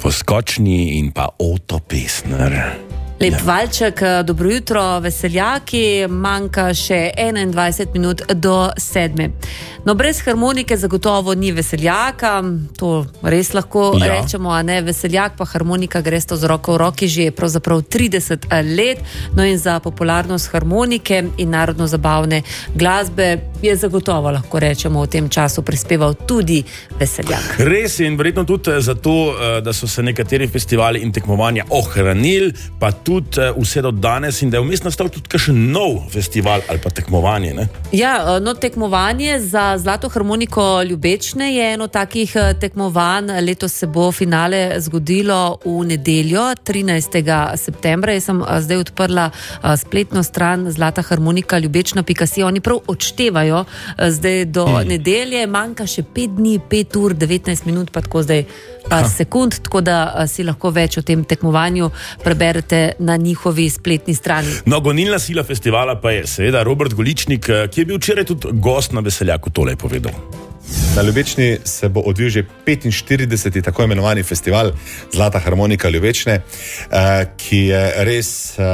Poskočni in pa Oto Pestner. Lep valček, dobro jutro, veseljaki, manjka še 21 minut do 7. No, brez harmonike zagotovo ni veseljaka, to res lahko rečemo, a ne, veseljak pa harmonika gresta z roko v roki že pravzaprav 30 let, no in za popularnost harmonike in narodno-zabavne glasbe je zagotovo, lahko rečemo, v tem času prispeval tudi veseljak. Res in verjetno tudi zato, da so se nekateri festivali in tekmovanja ohranili, pa tudi vse do danes in da je vmes nastal tudi kakšen nov festival ali pa tekmovanje, ne? Ja, no, tekmovanje za Zlato harmoniko Ljubečne je eno takih tekmovanj. Letos se bo finale zgodilo v nedeljo, 13. septembra. Jaz sem zdaj odprla spletno stran Zlata harmonika Ljubečna.si. Oni prav odštevajo zdaj do nedelje. Manjka še 5 dni, 5 ur, 19 minut, pa tako zdaj par sekund, tako da si lahko več o tem tekmovanju preberete na njihovi spletni strani. No, gonilna sila festivala pa je seveda Robert Goličnik, ki je bil včeraj tudi gost na Veseljaku, tole je povedal. Na Ljubečni se bo odvil že 45. tako imenovani festival Zlata harmonika Ljubečne, ki je res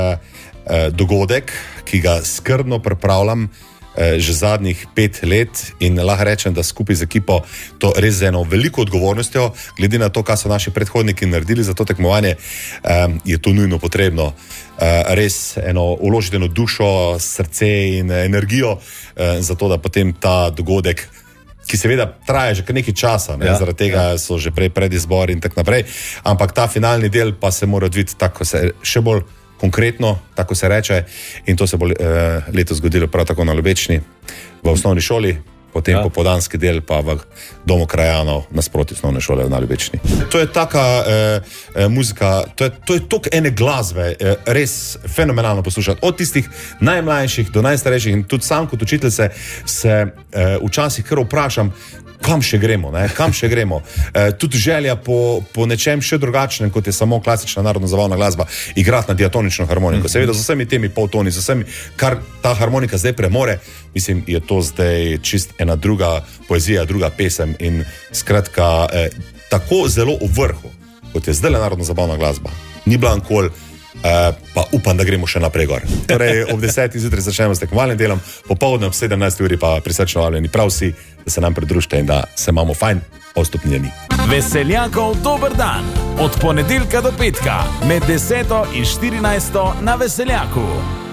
dogodek, ki ga skrbno pripravljam že zadnjih 5 let in lahko rečem, da skupaj z ekipo to res z eno veliko odgovornostjo, glede na to, kaj so naši predhodniki naredili za to tekmovanje, je to nujno potrebno. Res vložiti eno dušo, srce in energijo za to, da potem ta dogodek, ki seveda traja že kar nekaj časa, zaradi tega so že prej predizbori in tako naprej, ampak ta finalni del pa se mora odviti tako še bolj konkretno, tako se reče, in to se bo letos zgodilo prav tako na Ljubečni, v osnovni šoli, potem popoldanski del pa v domu krajanov nasproti osnovne šole na Ljubečni. To je taka muzika, to je toliko ene glasbe, res fenomenalno poslušati, od tistih najmlajših do najstarejših, in tudi sam kot učitelj se včasih kar vprašam, kam še gremo, ne? Kam še gremo. Tudi želja po nečem še drugačnem, kot je samo klasična narodno-zabavna glasba, igrati na diatonično harmoniko. Seveda z vsemi temi poltoni, z vsemi, kar ta harmonika zdaj premore, mislim, je to zdaj čist ena druga poezija, druga pesem in skratka, tako zelo v vrhu, kot je zdaj narodno-zabavna glasba. Ni bila nikoli, pa upam, da gremo še naprej gor. Torej, ob 10. zjutraj začnemo s tekmovalnim delom, popoldne ob 17. uri pa prisrčno vabljeni prav vsi, da se nam pridružite in da se imamo fajn, ostopnjeni. Veseljakov dober dan, od ponedeljka do petka, med 10. in 14. na Veseljaku.